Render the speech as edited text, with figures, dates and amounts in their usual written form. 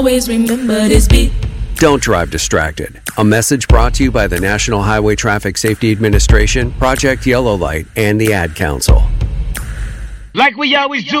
Always remember this beat. Don't drive distracted. A message brought to you by the National Highway Traffic Safety Administration, Project Yellow Light, and the Ad Council. Like we always do.